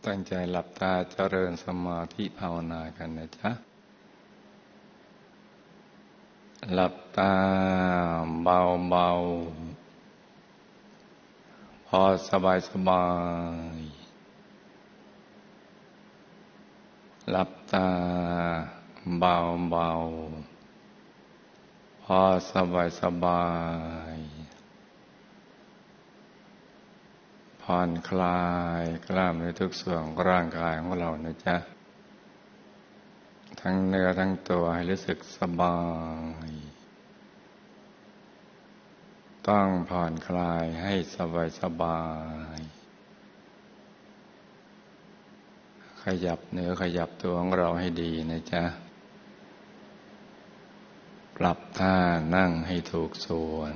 ตั้งใจหลับตาเจริญสมาธิภาวนากันนะจ๊ะหลับตาเบาๆพอสบายหลับตาเบาๆพอสบายผ่อนคลายกล้ามเนื้อทุกส่วนของร่างกายของเรานะจ๊ะทั้งเนื้อทั้งตัวให้รู้สึกสบายต้องผ่อนคลายให้สบายขยับเนื้อขยับตัวของเราให้ดีนะจ๊ะปรับท่านั่งให้ถูกส่วน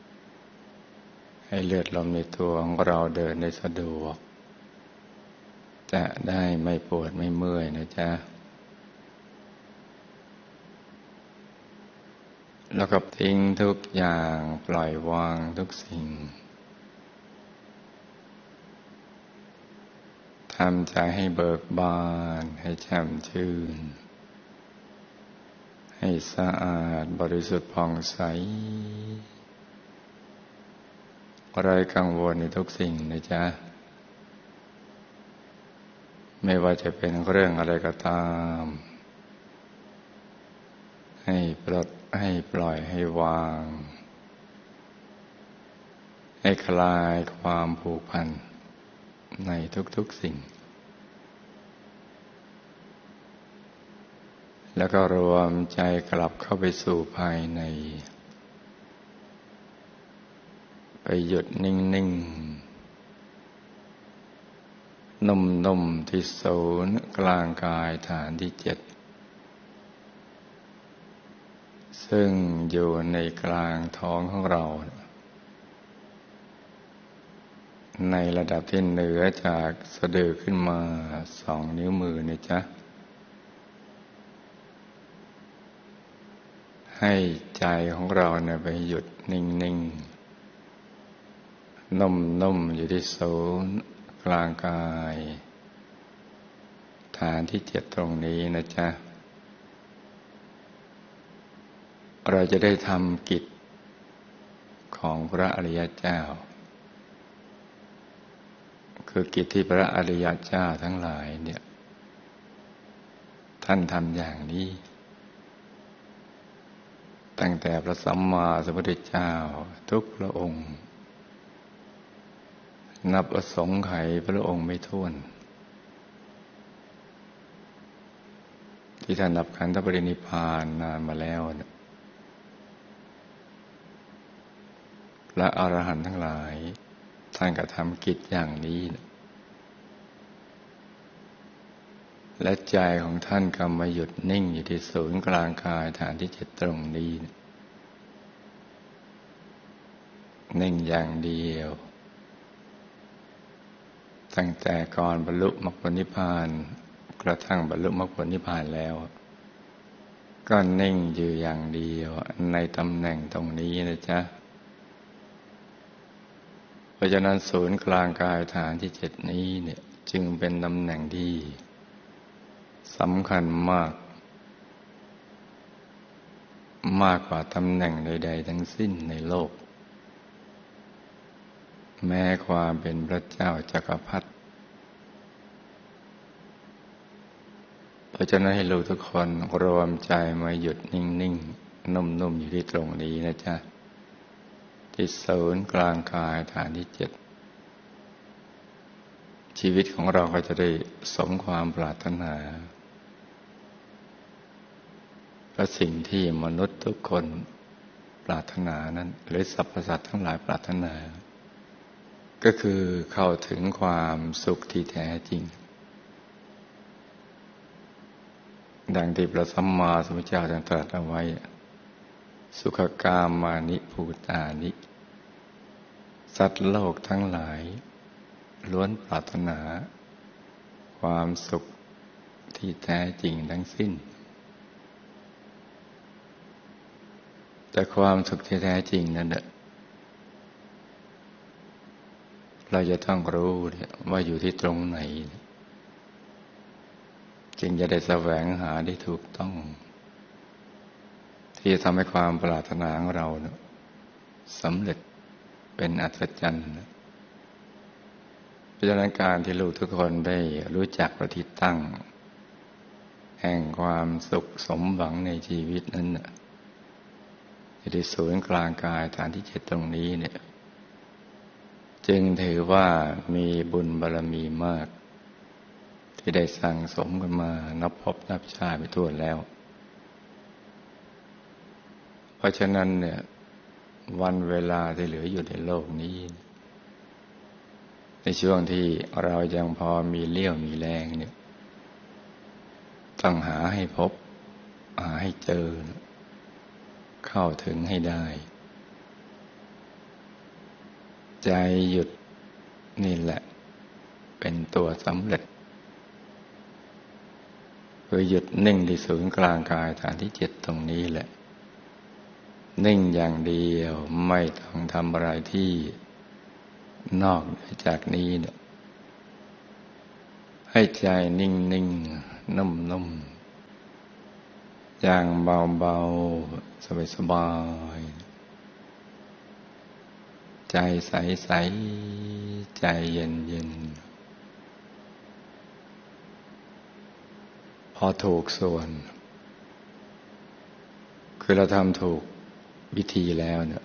ให้เลือดลมในตัวของเราเดินได้สะดวกจะได้ไม่ปวดไม่เมื่อยนะจ๊ะแล้วก็ทิ้งทุกอย่างปล่อยวางทุกสิ่งทำใจให้เบิกบานให้แจ่มชื่นให้สะอาดบริสุทธิ์ผ่องใสไร้กังวลในทุกสิ่งนะจ๊ะไม่ว่าจะเป็นเรื่องอะไรก็ตามให้ปลดให้ปล่อยให้วางให้คลายความผูกพันในทุกๆสิ่งแล้วก็รวมใจกลับเข้าไปสู่ภายในไปหยุดนิ่งๆนุ่มๆที่ศูนย์กลางกายฐานที่7ซึ่งอยู่ในกลางท้องของเราในระดับที่เหนือจากสะดือขึ้นมา2 นิ้วมือนะจ๊ะให้ใจของเราเนี่ยไปหยุดนิ่งๆนุ่มๆอยู่ที่ศูนย์กลางกายฐานที่7ตรงนี้นะจ๊ะเราจะได้ทำกิจของพระอริยเจ้าคือกิจที่พระอริยเจ้าทั้งหลายเนี่ยท่านทำอย่างนี้ตั้งแต่พระสัมมาสัมพุทธเจ้าทุกพระองค์นับอสงไขยพระองค์ไม่ถ้วนที่ท่านดับขันธปรินิพพานนานมาแล้วพระอรหันต์ทั้งหลายท่านก็ทำกิจอย่างนี้และใจของท่านก็มาหยุดนิ่งอยู่ที่ศูนย์กลางกายฐานที่7ตรงนี้นิ่งอย่างเดียวตั้งแต่ก่อนบรรลุมรรคผลนิพพานกระทั่งบรรลุมรรคผลนิพพานแล้วก็นิ่งอยู่อย่างเดียวในตำแหน่งตรงนี้นะจ๊ะเพราะฉะนั้นศูนย์กลางกายฐานที่7นี้เนี่ยจึงเป็นตำแหน่งที่สำคัญมากกว่าตำแหน่งใดๆทั้งสิ้นในโลกแม้ความเป็นพระเจ้าจักรพรรดิเพราะฉะนั้นให้ลูกทุกคนรวมใจมาหยุดนิ่งๆนุ่มๆอยู่ที่ตรงนี้นะจ๊ะที่ศูนย์กลางกายฐานที่7ชีวิตของเราก็จะได้สมความปรารถนาและสิ่งที่มนุษย์ทุกคนปรารถนานั้นหรือสรรพสัตว์ทั้งหลายปรารถนาก็คือเข้าถึงความสุขที่แท้จริงดังที่พระสัมมาสัมพุทธเจ้าได้ตรัสเอาไว้สุขกามานิภูตานิสัตว์โลกทั้งหลายล้วนปรารถนาความสุขที่แท้จริงทั้งสิ้นแต่ความสุขที่แท้จริงนั้นเราจะต้องรู้ว่าอยู่ที่ตรงไหนจึงจะได้แสวงหาได้ถูกต้องที่จะทำให้ความปรารถนาของเราสำเร็จเป็นอัศจรรย์เพราะฉะนั้นการที่ลูกทุกคนได้รู้จักประทิตั้งแห่งความสุขสมหวังในชีวิตนั้นที่ศูนย์กลางกายฐานที่7ตรงนี้เนี่ยจึงถือว่ามีบุญบารมีมากที่ได้สั่งสมกันมานับพบนับชาติไปทั่วแล้วเพราะฉะนั้นเนี่ยวันเวลาที่เหลืออยู่ในโลกนี้ในช่วงที่เรายังพอมีเลี้ยวมีแรงเนี่ยต้องหาให้พบหาให้เจอเข้าถึงให้ได้ใจหยุดนี่แหละเป็นตัวสำเร็จคือหยุดนิ่งที่ศูนย์กลางกายฐานที่7ตรงนี้แหละนิ่งอย่างเดียวไม่ต้องทำอะไรที่นอกจากนี้เนี่ยให้ใจนิ่งนิ่งนุ่มนุ่มอย่างเบาเบาสบายสบายใจใสใสใจเย็นเย็นพอถูกส่วนคือเราทำถูกวิธีแล้วเนี่ย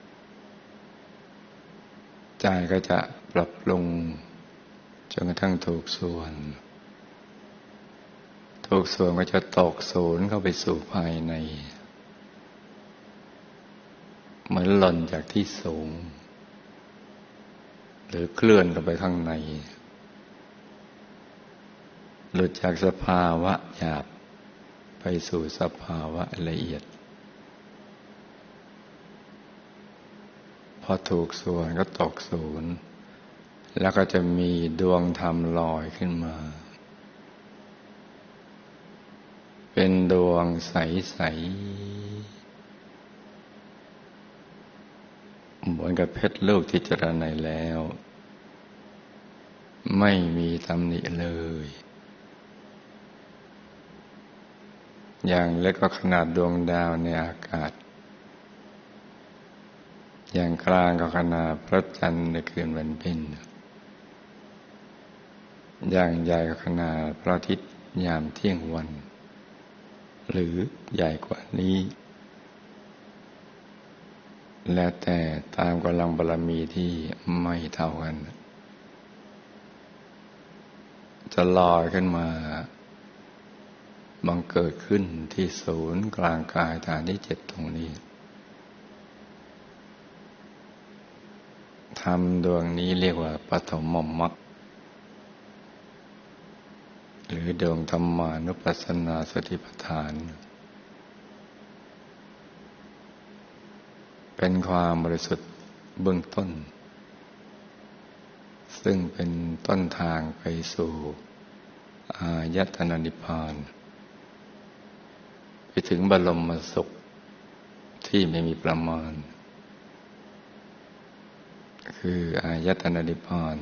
ใจก็จะปรับปรุงจนกระทั่งถูกส่วนก็จะตกศูนย์เข้าไปสู่ภายในเหมือนหล่นจากที่สูงหรือเคลื่อนเข้าไปข้างในหลุดจากสภาวะหยาบไปสู่สภาวะละเอียดพอถูกส่วนก็ตกศูนย์แล้วก็จะมีดวงธรรมลอยขึ้นมาเป็นดวงใสๆเหมือนกับเพชรลูกที่เจรไนแล้วไม่มีตำหนิเลยอย่างเล็กก็ขนาดดวงดาวในอากาศอย่างกลางก็ขนาดพระจันทร์ในคืนวันเพ็ญอย่างใหญ่ก็ขนาดพระอาทิตย์ยามเที่ยงวันหรือใหญ่กว่านี้แล้วแต่ตามกำลังบารมีที่ไม่เท่ากันจะลอยขึ้นมาบังเกิดขึ้นที่ศูนย์กลางกายฐานที่7ตรงนี้ธรรมดวงนี้เรียกว่าปฐมมรรคหรือดวงธรรมานุปัสสนาสติปัฏฐานเป็นความบริสุทธิ์เบื้องต้นซึ่งเป็นต้นทางไปสู่อายตนะนิพพานไปถึงบรมสุขที่ไม่มีประมาณคืออายตนะนิพพาน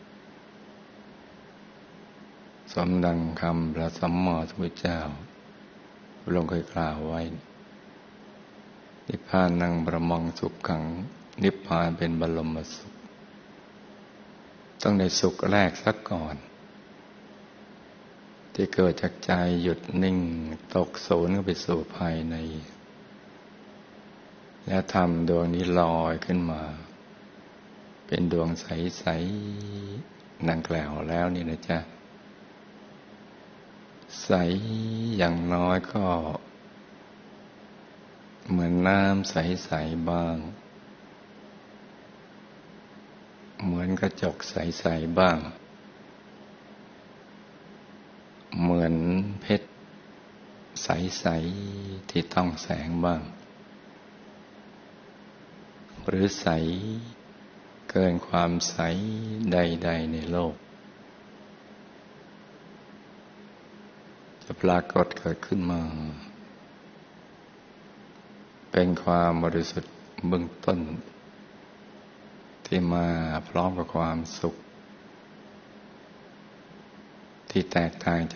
สมดังคำพระสัมมาสัมพุทธเจ้าพระองค์เคยกล่าวไว้นิพพานังบรมังสุขขังนิพพานเป็นบรมสุขต้องได้สุขแรกซะก่อนที่เกิดจากใจหยุดนิ่งตกศูนย์เข้าไปสู่ภายในแล้วธรรมดวงนี้ลอยขึ้นมาเป็นดวงใสๆดังกล่าวแล้วนี่นะจ๊ะใสอย่างน้อยก็เหมือนน้ำใสๆบ้างเหมือนกระจกใสๆบ้างเหมือนเพชรใสๆที่ต้องแสงบ้างหรือใสเกินความใสใดๆในโลกจะปรากฏเกิดขึ้นมาเป็นความบริสุทธิ์เบื้องต้นที่มาพร้อมกับความสุขที่แตกต่าง